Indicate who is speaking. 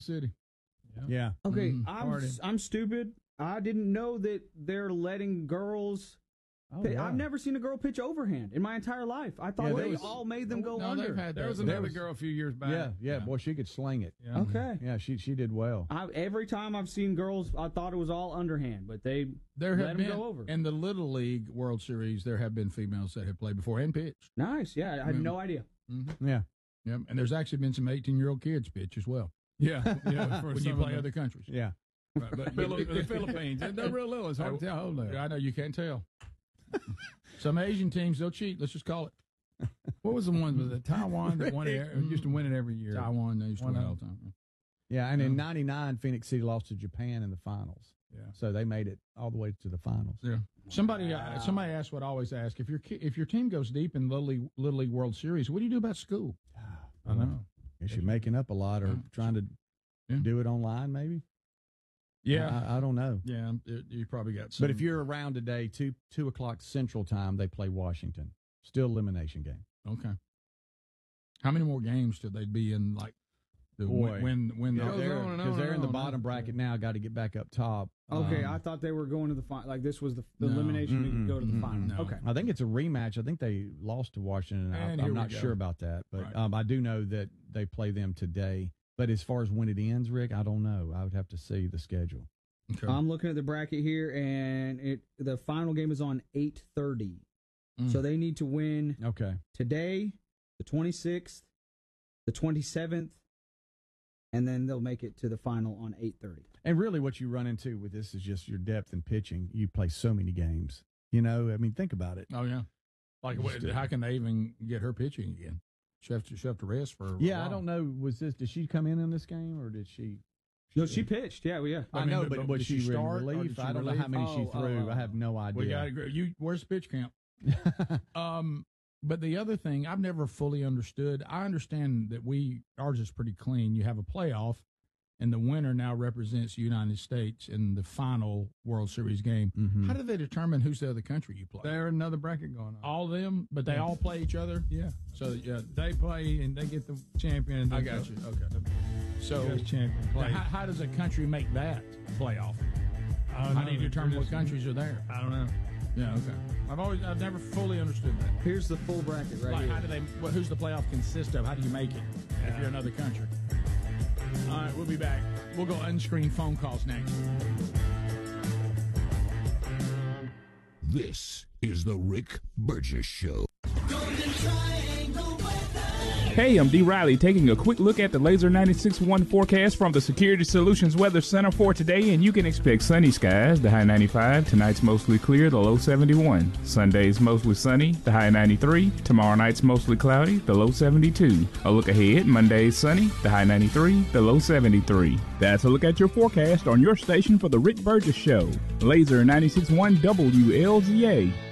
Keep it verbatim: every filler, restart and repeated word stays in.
Speaker 1: City.
Speaker 2: Yeah. yeah.
Speaker 3: Okay,
Speaker 1: Mm,
Speaker 3: I'm
Speaker 1: party.
Speaker 3: I'm stupid. I didn't know that they're letting girls.
Speaker 2: Oh,
Speaker 3: pitch.
Speaker 2: yeah.
Speaker 3: I've never seen a girl pitch overhand in my entire life. I thought
Speaker 2: Yeah,
Speaker 3: they
Speaker 2: was,
Speaker 3: all made them go
Speaker 1: no,
Speaker 3: under.
Speaker 1: They've had
Speaker 4: There
Speaker 1: that.
Speaker 4: was
Speaker 1: There
Speaker 4: another
Speaker 1: was-
Speaker 4: girl a few years back.
Speaker 2: Yeah, yeah, boy, she could sling it.
Speaker 4: Yeah.
Speaker 3: Okay.
Speaker 2: Yeah, she she did well.
Speaker 3: I, every time I've seen girls, I thought it was all underhand, but they
Speaker 1: There
Speaker 3: let
Speaker 1: have
Speaker 3: them
Speaker 1: been
Speaker 3: go over.
Speaker 1: in the Little League World Series. There have been females that have played before and pitched.
Speaker 3: Nice. Yeah, I had
Speaker 1: Yeah.
Speaker 3: no idea.
Speaker 1: Mm-hmm.
Speaker 2: Yeah.
Speaker 1: Yeah, and there's actually been some eighteen-year-old kids pitch as well.
Speaker 4: Yeah, yeah. For
Speaker 1: When you
Speaker 4: some
Speaker 1: play
Speaker 4: of
Speaker 1: other countries.
Speaker 2: Yeah.
Speaker 1: Right, but
Speaker 4: the, the Philippines, they're real little. It's hard to tell how old they are.
Speaker 1: I know you can't tell. Some Asian teams they'll cheat. Let's just call it.
Speaker 4: What was the one? Was it Taiwan that won it? It used to win it every year.
Speaker 1: Taiwan they used to
Speaker 4: One
Speaker 1: win
Speaker 4: of
Speaker 1: all the time.
Speaker 2: Yeah, and in
Speaker 1: Yeah.
Speaker 2: ninety-nine, Phoenix City lost to Japan in the finals.
Speaker 4: Yeah.
Speaker 2: So they made it all the way to the finals.
Speaker 1: Yeah. Somebody uh, somebody asked what I always ask if your ki- if your team goes deep in Little League, Little League World Series, what do you do about school?
Speaker 4: I know.
Speaker 2: Guess you're making up a lot or
Speaker 1: Yeah.
Speaker 2: trying to
Speaker 1: Yeah.
Speaker 2: do it online, maybe.
Speaker 1: Yeah.
Speaker 2: I, I don't know.
Speaker 1: Yeah, it, you probably got some.
Speaker 2: But if you're around today, two two o'clock Central Time, they play Washington. Still elimination game.
Speaker 1: Okay. How many more games should they be in? Like, the
Speaker 2: Boy.
Speaker 1: when when
Speaker 4: It
Speaker 1: the,
Speaker 4: goes
Speaker 2: They're,
Speaker 4: on and
Speaker 2: because
Speaker 4: on
Speaker 2: they're
Speaker 4: and
Speaker 2: in the
Speaker 4: on,
Speaker 2: bottom
Speaker 4: huh?
Speaker 2: bracket now. Got to get back up top.
Speaker 3: Okay,
Speaker 2: Um,
Speaker 3: I thought they were going to the final. Like this was the, the
Speaker 1: No.
Speaker 3: elimination
Speaker 2: Mm-mm,
Speaker 3: to go to the
Speaker 2: mm-mm,
Speaker 3: final.
Speaker 1: no.
Speaker 3: Okay.
Speaker 2: I think it's a rematch. I think they lost to Washington. I,
Speaker 1: And here
Speaker 2: I'm
Speaker 1: we
Speaker 2: not
Speaker 1: go.
Speaker 2: sure about that, but
Speaker 1: Right.
Speaker 2: um, I do know that they play them today. But as far as when it ends, Rick, I don't know. I would have to see the schedule.
Speaker 1: okay.
Speaker 3: I'm looking at the bracket here, and it the final game is on eight thirty.
Speaker 1: Mm.
Speaker 3: So they need to win
Speaker 2: Okay.
Speaker 3: today, the twenty-sixth, the twenty-seventh, and then they'll make it to the final on eight thirty.
Speaker 2: And really, what you run into with this is just your depth in pitching. You play so many games. You know, I mean, think about it.
Speaker 1: Oh yeah. Like,
Speaker 2: Just,
Speaker 1: what,
Speaker 2: uh,
Speaker 1: how can they even get her pitching again? She have to she have to rest for. a
Speaker 2: Yeah, I
Speaker 1: while.
Speaker 2: don't know. Was this? Did she come in in this game or did she?
Speaker 3: No, she pitched. Yeah, well, yeah.
Speaker 2: I,
Speaker 1: I mean,
Speaker 2: know,
Speaker 1: but-
Speaker 2: but,
Speaker 1: but
Speaker 2: was
Speaker 1: did
Speaker 2: she,
Speaker 1: she
Speaker 2: in
Speaker 1: start, or
Speaker 2: relief?
Speaker 1: did she
Speaker 2: I don't know
Speaker 1: relief?
Speaker 2: how many she
Speaker 3: Oh, oh,
Speaker 2: threw.
Speaker 3: oh,
Speaker 2: I have no
Speaker 1: We got
Speaker 2: idea.
Speaker 1: to you. Where's the pitch count? Um, but the other thing I've never fully understood. I understand that we ours is pretty clean. You have a playoff, and the winner now represents the United States in the final World Series game.
Speaker 2: Mhm.
Speaker 1: How do they determine who's the other country you play?
Speaker 4: There's another bracket going on.
Speaker 1: All of them, but they
Speaker 4: Yeah.
Speaker 1: all play each other.
Speaker 4: Yeah.
Speaker 1: So yeah,
Speaker 4: They play and they get the champion. And
Speaker 1: I
Speaker 4: then
Speaker 1: got
Speaker 4: the-
Speaker 1: you. Okay. So
Speaker 4: U S champion
Speaker 1: now,
Speaker 4: play.
Speaker 1: how, how does a country make that playoff?
Speaker 4: I don't
Speaker 1: How
Speaker 4: know.
Speaker 1: do you determine
Speaker 4: They're
Speaker 1: what
Speaker 4: just-
Speaker 1: countries are there?
Speaker 4: I don't know.
Speaker 1: Yeah. Okay. I've always I've never fully understood that.
Speaker 3: Here's the full bracket right
Speaker 1: Like,
Speaker 3: here.
Speaker 1: how do they? What, who's the playoff consist of? How do you make it if you're another country? All right, we'll be back. We'll go unscreened phone calls next.
Speaker 5: This is the Rick Burgess Show.
Speaker 6: Hey, I'm D. Riley taking a quick look at the Laser ninety-six point one forecast from the Security Solutions Weather Center for today, and you can expect sunny skies, the high ninety-five, tonight's mostly clear, the low seventy-one. Sunday's mostly sunny, the high ninety-three, tomorrow night's mostly cloudy, the low seventy-two. A look ahead, Monday's sunny, the high ninety-three, the low seventy-three. That's a look at your forecast on your station for the Rick Burgess Show. Laser ninety-six point one W L Z A.